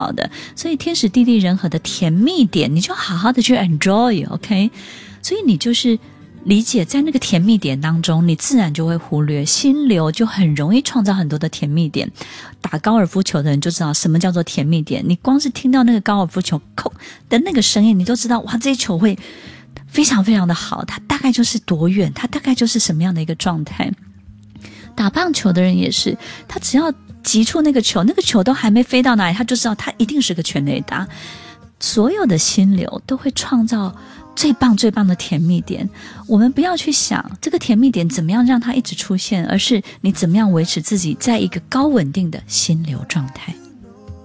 好的，所以天时地利人和的甜蜜点，你就好好的去 enjoy OK。 所以你就是理解在那个甜蜜点当中，你自然就会忽略心流，就很容易创造很多的甜蜜点。打高尔夫球的人就知道什么叫做甜蜜点，你光是听到那个高尔夫球扣的那个声音，你就知道哇，这一球会非常非常的好，它大概就是多远，它大概就是什么样的一个状态。打棒球的人也是，他只要击出那个球，那个球都还没飞到哪里，他就知道他一定是个全垒打。所有的心流都会创造最棒最棒的甜蜜点。我们不要去想这个甜蜜点怎么样让它一直出现，而是你怎么样维持自己在一个高稳定的心流状态。